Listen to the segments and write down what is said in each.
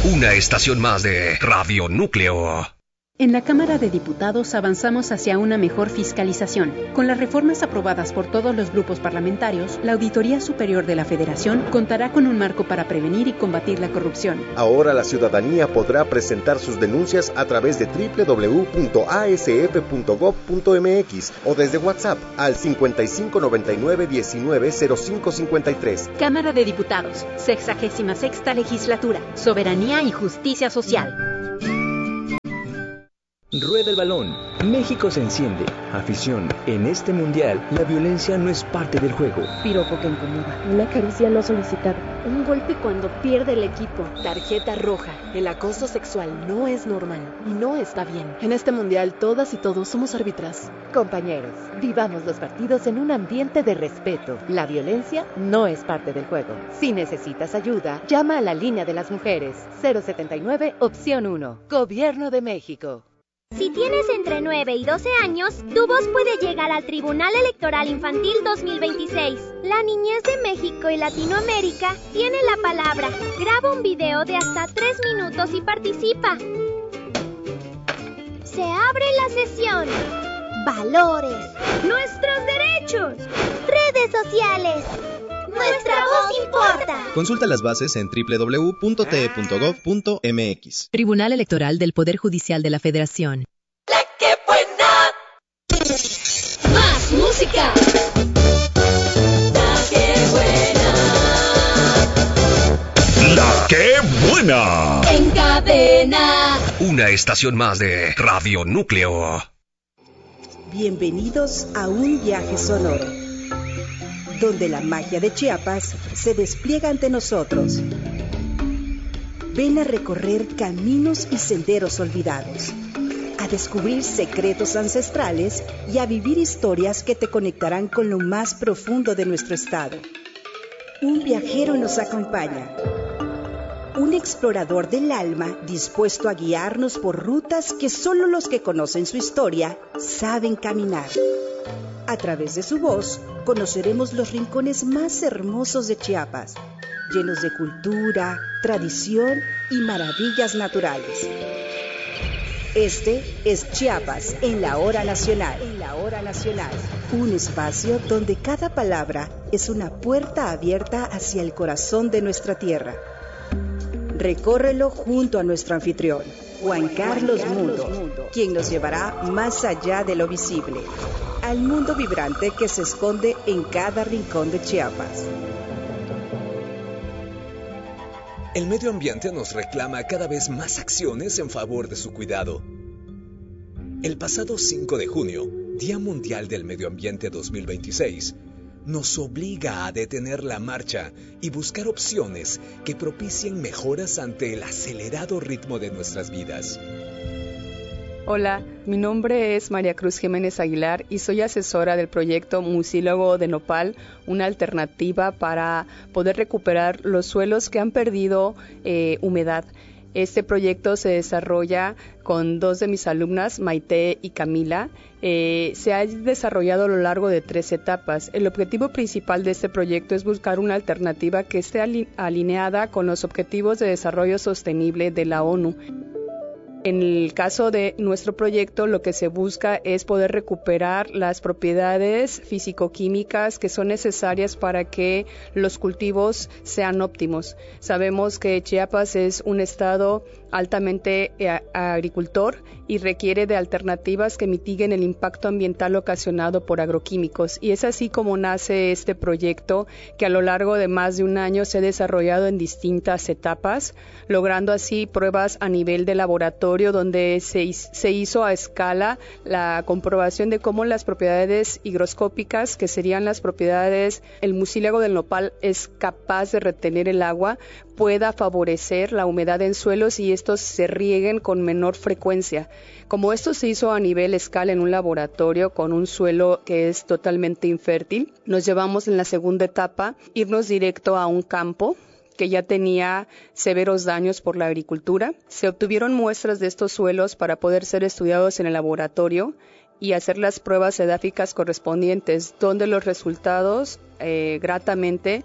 Una estación más de Radio Núcleo. En la Cámara de Diputados avanzamos hacia una mejor fiscalización. Con las reformas aprobadas por todos los grupos parlamentarios, la Auditoría Superior de la Federación contará con un marco para prevenir y combatir la corrupción. Ahora la ciudadanía podrá presentar sus denuncias a través de www.asf.gov.mx o desde WhatsApp al 5599-190553. Cámara de Diputados, 66ª Legislatura, Soberanía y Justicia Social. Rueda el balón. México se enciende. Afición. En este mundial, la violencia no es parte del juego. Piropo que incomoda. Una caricia no solicitada. Un golpe cuando pierde el equipo. Tarjeta roja. El acoso sexual no es normal y no está bien. En este mundial, todas y todos somos árbitras. Compañeros, vivamos los partidos en un ambiente de respeto. La violencia no es parte del juego. Si necesitas ayuda, llama a la línea de las mujeres. 079, opción 1. Gobierno de México. Si tienes entre 9 y 12 años, tu voz puede llegar al Tribunal Electoral Infantil 2026. La niñez de México y Latinoamérica tiene la palabra. Graba un video de hasta 3 minutos y participa. Se abre la sesión. Valores. Nuestros derechos. Redes sociales. Nuestra voz importa. Consulta las bases en www.te.gov.mx. Tribunal Electoral del Poder Judicial de la Federación. ¡La que buena! ¡Más música! ¡La que buena! ¡La que buena! En cadena. Una estación más de Radio Núcleo. Bienvenidos a un viaje sonoro, donde la magia de Chiapas se despliega ante nosotros. Ven a recorrer caminos y senderos olvidados, a descubrir secretos ancestrales y a vivir historias que te conectarán con lo más profundo de nuestro estado. Un viajero nos acompaña, un explorador del alma dispuesto a guiarnos por rutas que solo los que conocen su historia saben caminar. A través de su voz, conoceremos los rincones más hermosos de Chiapas, llenos de cultura, tradición y maravillas naturales. Este es Chiapas en la Hora Nacional. Un espacio donde cada palabra es una puerta abierta hacia el corazón de nuestra tierra. Recórrelo junto a nuestro anfitrión, Juan Carlos Mundo, quien nos llevará más allá de lo visible, al mundo vibrante que se esconde en cada rincón de Chiapas. El medio ambiente nos reclama cada vez más acciones en favor de su cuidado. El pasado 5 de junio, Día Mundial del Medio Ambiente 2026, nos obliga a detener la marcha y buscar opciones que propicien mejoras ante el acelerado ritmo de nuestras vidas. Hola, mi nombre es María Cruz Jiménez Aguilar y soy asesora del proyecto Mucílago de Nopal, una alternativa para poder recuperar los suelos que han perdido humedad. Este proyecto se desarrolla con 2 de mis alumnas, Maite y Camila. Se ha desarrollado a lo largo de 3 etapas. El objetivo principal de este proyecto es buscar una alternativa que esté alineada con los Objetivos de Desarrollo Sostenible de la ONU. En el caso de nuestro proyecto, lo que se busca es poder recuperar las propiedades físico-químicas que son necesarias para que los cultivos sean óptimos. Sabemos que Chiapas es un estado altamente agricultor y requiere de alternativas que mitiguen el impacto ambiental ocasionado por agroquímicos. Y es así como nace este proyecto, que a lo largo de más de un año se ha desarrollado en distintas etapas, logrando así pruebas a nivel de laboratorio, donde se hizo a escala la comprobación de cómo las propiedades higroscópicas, que serían las propiedades, el mucílago del nopal es capaz de retener el agua, pueda favorecer la humedad en suelos y estos se rieguen con menor frecuencia. Como esto se hizo a nivel escala en un laboratorio con un suelo que es totalmente infértil, nos llevamos en la segunda etapa irnos directo a un campo que ya tenía severos daños por la agricultura. Se obtuvieron muestras de estos suelos para poder ser estudiados en el laboratorio y hacer las pruebas edáficas correspondientes, donde los resultados gratamente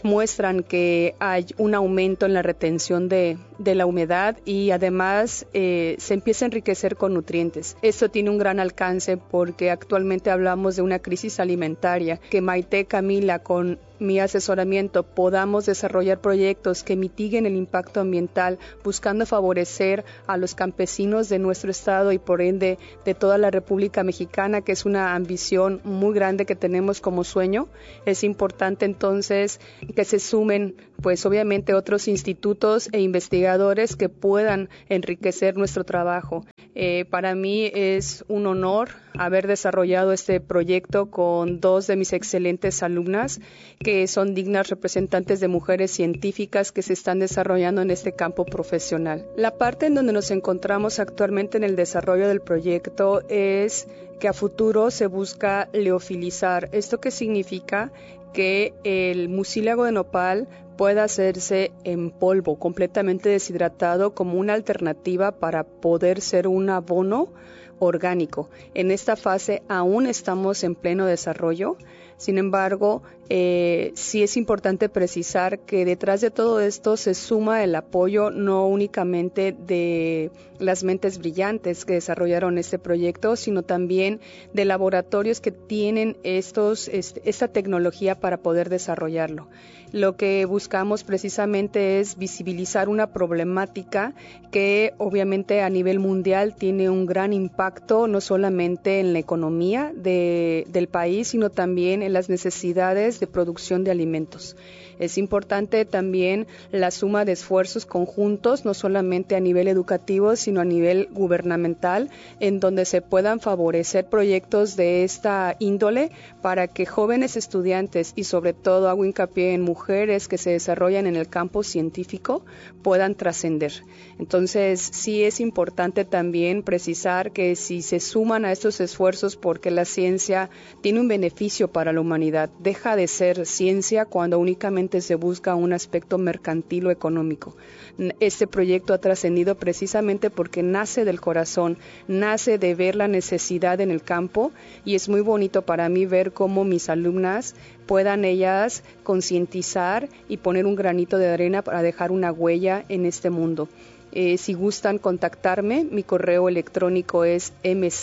muestran que hay un aumento en la retención de la humedad y además se empieza a enriquecer con nutrientes. Esto tiene un gran alcance porque actualmente hablamos de una crisis alimentaria, que Maite, Camila, con mi asesoramiento podamos desarrollar proyectos que mitiguen el impacto ambiental, buscando favorecer a los campesinos de nuestro estado y por ende de toda la República Mexicana, que es una ambición muy grande que tenemos como sueño. Es importante entonces que se sumen, pues obviamente, otros institutos e investigadores que puedan enriquecer nuestro trabajo. Para mí es un honor haber desarrollado este proyecto con 2 de mis excelentes alumnas, que son dignas representantes de mujeres científicas que se están desarrollando en este campo profesional. La parte en donde nos encontramos actualmente en el desarrollo del proyecto es que a futuro se busca leofilizar. ¿Esto qué significa? Que el mucílago de nopal pueda hacerse en polvo, completamente deshidratado, como una alternativa para poder ser un abono orgánico. En esta fase aún estamos en pleno desarrollo. Sin embargo, sí es importante precisar que detrás de todo esto se suma el apoyo no únicamente de las mentes brillantes que desarrollaron este proyecto, sino también de laboratorios que tienen esta tecnología para poder desarrollarlo. Lo que buscamos precisamente es visibilizar una problemática que obviamente a nivel mundial tiene un gran impacto, no solamente en la economía del país, sino también en las necesidades de producción de alimentos. Es importante también la suma de esfuerzos conjuntos, no solamente a nivel educativo, sino a nivel gubernamental, en donde se puedan favorecer proyectos de esta índole para que jóvenes estudiantes, y sobre todo hago hincapié en mujeres que se desarrollan en el campo científico, puedan trascender. Entonces, sí es importante también precisar que si se suman a estos esfuerzos, porque la ciencia tiene un beneficio para la humanidad, deja de ser ciencia cuando únicamente se busca un aspecto mercantil o económico. Este proyecto ha trascendido precisamente porque nace del corazón, nace de ver la necesidad en el campo, y es muy bonito para mí ver cómo mis alumnas puedan ellas concientizar y poner un granito de arena para dejar una huella en este mundo. Si gustan contactarme, mi correo electrónico es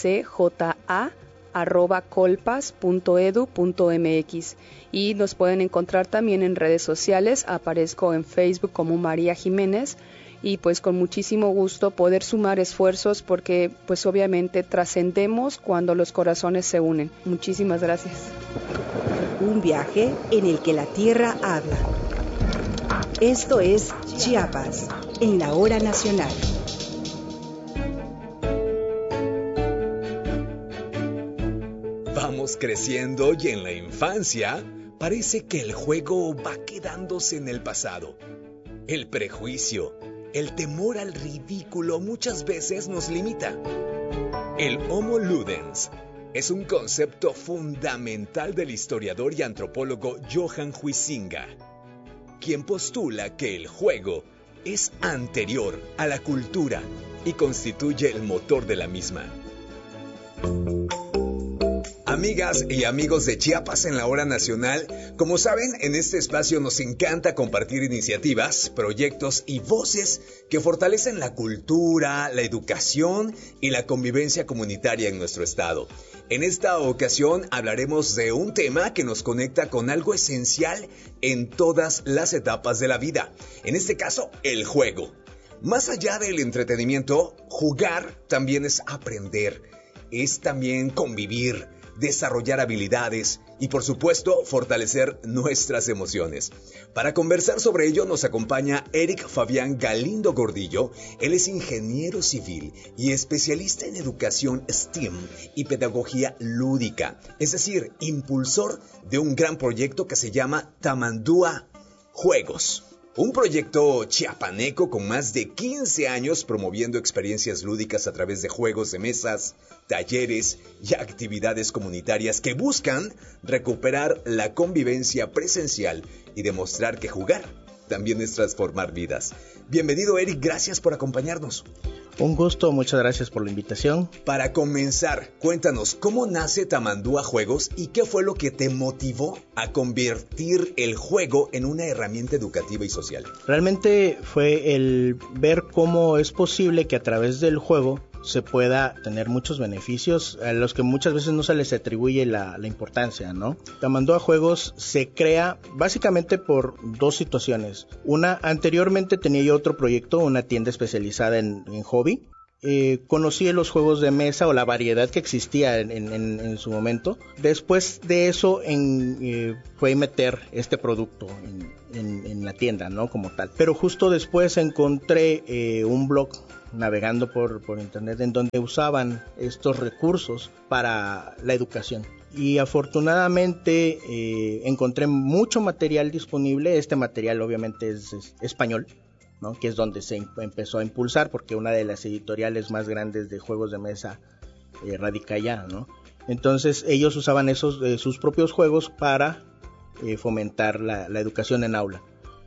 mcja@colpas.edu.mx y nos pueden encontrar también en redes sociales. Aparezco en Facebook como María Jiménez, y pues con muchísimo gusto poder sumar esfuerzos, porque pues obviamente trascendemos cuando los corazones se unen. Muchísimas gracias. Un viaje en el que la tierra habla. Esto es Chiapas, en la hora nacional. Vamos creciendo y en la infancia parece que el juego va quedándose en el pasado. El prejuicio, el temor al ridículo muchas veces nos limita. El Homo Ludens es un concepto fundamental del historiador y antropólogo Johan Huizinga, quien postula que el juego es anterior a la cultura y constituye el motor de la misma. Amigas y amigos de Chiapas en la hora nacional, como saben, en este espacio nos encanta compartir iniciativas, proyectos y voces que fortalecen la cultura, la educación y la convivencia comunitaria en nuestro estado. En esta ocasión hablaremos de un tema que nos conecta con algo esencial en todas las etapas de la vida. En este caso, el juego. Más allá del entretenimiento, jugar también es aprender, es también convivir, desarrollar habilidades y, por supuesto, fortalecer nuestras emociones. Para conversar sobre ello nos acompaña Eric Fabián Galindo Gordillo. Él es ingeniero civil y especialista en educación STEAM y pedagogía lúdica, es decir, impulsor de un gran proyecto que se llama Tamandúa Juegos. Un proyecto chiapaneco con más de 15 años promoviendo experiencias lúdicas a través de juegos de mesas, talleres y actividades comunitarias que buscan recuperar la convivencia presencial y demostrar que jugar también es transformar vidas. Bienvenido, Eric, gracias por acompañarnos. Un gusto, muchas gracias por la invitación. Para comenzar, cuéntanos, ¿cómo nace Tamandúa Juegos y qué fue lo que te motivó a convertir el juego en una herramienta educativa y social? Realmente fue el ver cómo es posible que a través del juego se pueda tener muchos beneficios a los que muchas veces no se les atribuye la importancia, ¿no? Tamandúa Juegos se crea básicamente por dos situaciones. Una, anteriormente tenía yo otro proyecto, una tienda especializada en hobby. Conocí los juegos de mesa o la variedad que existía en su momento. Después de eso fue meter este producto en la tienda, ¿no? Como tal. Pero justo después encontré un blog navegando por internet en donde usaban estos recursos para la educación. Y afortunadamente encontré mucho material disponible. Este material obviamente es español, ¿no? Que es donde se empezó a impulsar, porque una de las editoriales más grandes de juegos de mesa radica allá, ¿no? Entonces ellos usaban sus propios juegos para fomentar la educación en aula.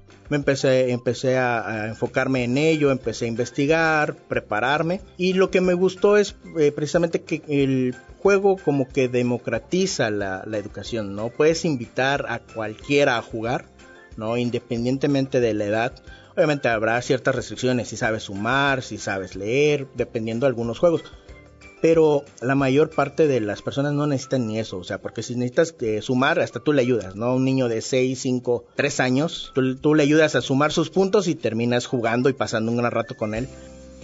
Empecé a enfocarme en ello, empecé a investigar, prepararme, y lo que me gustó es precisamente que el juego como que democratiza la educación, ¿no? Puedes invitar a cualquiera a jugar, ¿no? Independientemente de la edad. Obviamente habrá ciertas restricciones, si sabes sumar, si sabes leer, dependiendo de algunos juegos. Pero la mayor parte de las personas no necesitan ni eso, o sea, porque si necesitas sumar, hasta tú le ayudas, ¿no? Un niño de 6, 5, 3 años, tú le ayudas a sumar sus puntos y terminas jugando y pasando un gran rato con él.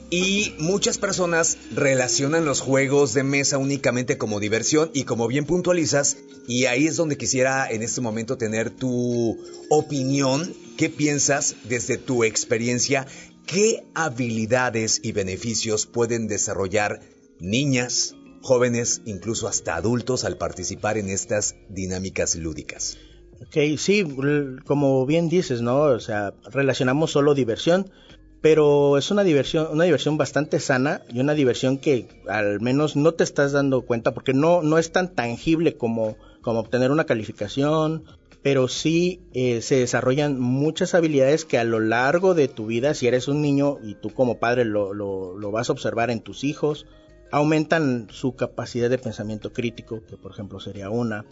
Y muchas personas relacionan los juegos de mesa únicamente como diversión y como bien puntualizas, y ahí es donde quisiera en este momento tener tu opinión. ¿Qué piensas desde tu experiencia? ¿Qué habilidades y beneficios pueden desarrollar niñas, jóvenes, incluso hasta adultos al participar en estas dinámicas lúdicas? Ok, sí, como bien dices, ¿no? O sea, relacionamos solo diversión, pero es una diversión bastante sana y una diversión que al menos no te estás dando cuenta, porque no es tan tangible como obtener una calificación, pero sí se desarrollan muchas habilidades que a lo largo de tu vida, si eres un niño y tú como padre lo vas a observar en tus hijos, aumentan su capacidad de pensamiento crítico, que por ejemplo sería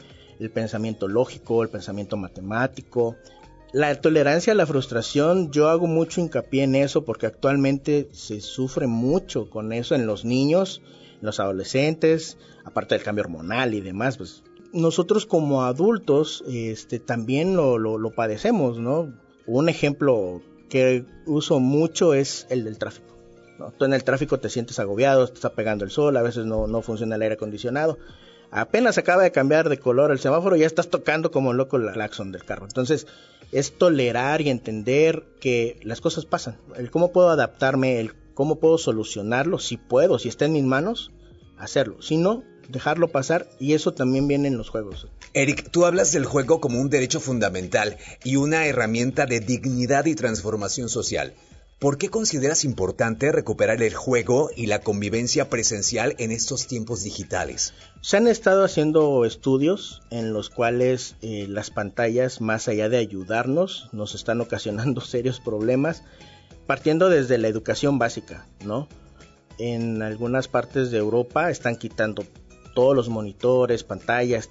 el pensamiento lógico, el pensamiento matemático, la tolerancia a la frustración. Yo hago mucho hincapié en eso porque actualmente se sufre mucho con eso en los niños, en los adolescentes, aparte del cambio hormonal y demás. Pues nosotros como adultos también lo padecemos, ¿no? Un ejemplo que uso mucho es el del tráfico, ¿no? Tú en el tráfico te sientes agobiado, te está pegando el sol, a veces no funciona el aire acondicionado, apenas acaba de cambiar de color el semáforo y ya estás tocando como loco el claxon del carro. Entonces es tolerar y entender que las cosas pasan, el cómo puedo adaptarme, el cómo puedo solucionarlo, si puedo, si está en mis manos, hacerlo, si no, dejarlo pasar, y eso también viene en los juegos. Eric, tú hablas del juego como un derecho fundamental y una herramienta de dignidad y transformación social. ¿Por qué consideras importante recuperar el juego y la convivencia presencial en estos tiempos digitales? Se han estado haciendo estudios en los cuales las pantallas, más allá de ayudarnos, nos están ocasionando serios problemas, partiendo desde la educación básica, ¿no? En algunas partes de Europa están quitando todos los monitores, pantallas,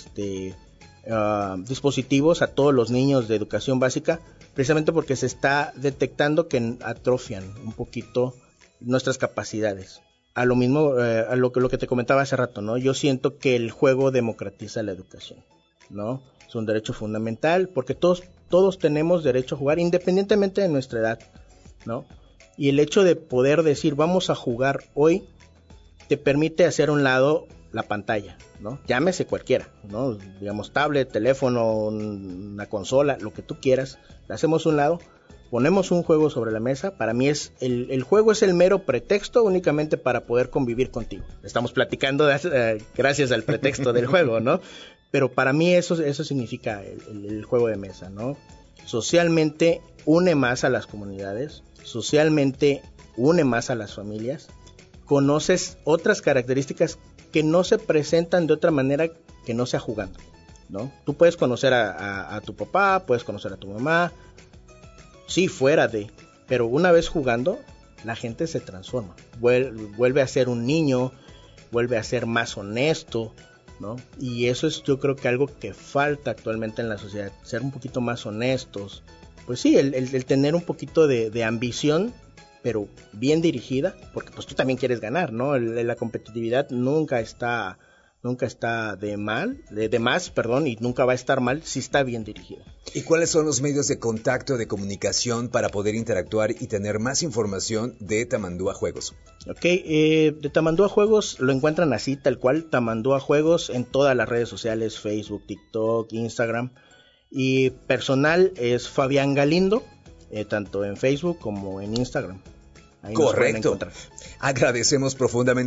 dispositivos a todos los niños de educación básica, precisamente porque se está detectando que atrofian un poquito nuestras capacidades. A lo mismo, a lo que te comentaba hace rato, ¿no? Yo siento que el juego democratiza la educación, ¿no? Es un derecho fundamental porque todos tenemos derecho a jugar independientemente de nuestra edad, ¿no? Y el hecho de poder decir vamos a jugar hoy te permite hacer a un lado la pantalla, ¿no? Llámese cualquiera, ¿no? Digamos tablet, teléfono, una consola, lo que tú quieras, la hacemos a un lado, ponemos un juego sobre la mesa. Para mí el juego es el mero pretexto únicamente para poder convivir contigo. Estamos platicando gracias al pretexto del juego, ¿no? Pero para mí eso significa el juego de mesa, ¿no? Socialmente une más a las comunidades, socialmente une más a las familias, conoces otras características que no se presentan de otra manera que no sea jugando, ¿no? Tú puedes conocer a tu papá, puedes conocer a tu mamá, sí, fuera de, pero una vez jugando, la gente se transforma, vuelve a ser un niño, vuelve a ser más honesto, ¿no? Y eso es, yo creo que algo que falta actualmente en la sociedad, ser un poquito más honestos. Pues sí, el tener un poquito de ambición, pero bien dirigida, porque pues tú también quieres ganar, ¿no? La competitividad nunca está de más, y nunca va a estar mal si está bien dirigida. ¿Y cuáles son los medios de contacto, de comunicación para poder interactuar y tener más información de Tamandúa Juegos? Ok, de Tamandúa Juegos lo encuentran así, tal cual, Tamandúa Juegos en todas las redes sociales, Facebook, TikTok, Instagram. Y personal es Fabián Galindo, tanto en Facebook como en Instagram. Ahí correcto. Agradecemos profundamente